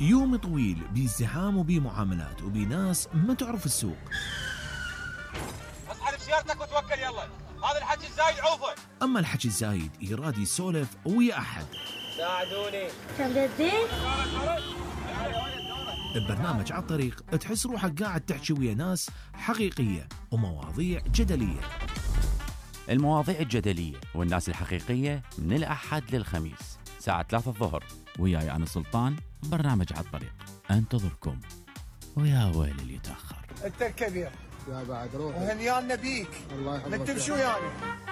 يوم طويل بازدحام وبمعاملات وبناس ما تعرف السوق. اسحب سيارتك وتوكل يلا، هذا الحكي الزايد عوفه. أما الحكي الزايد يراد يسولف ويا أحد. ساعدوني. كبدتين. ببرنامج على الطريق تحس روحك قاعد تحكي ويا ناس حقيقية ومواضيع جدلية. المواضيع الجدلية والناس الحقيقية من الأحد للخميس ساعة 3 الظهر، وياي أنا سلطان. برنامج على الطريق أنتظركم، ويا ويل اللي يتأخر. انت الكبير يا بعد روح وهنيانا بيك. الله يحفظك. من تمشي ويانا.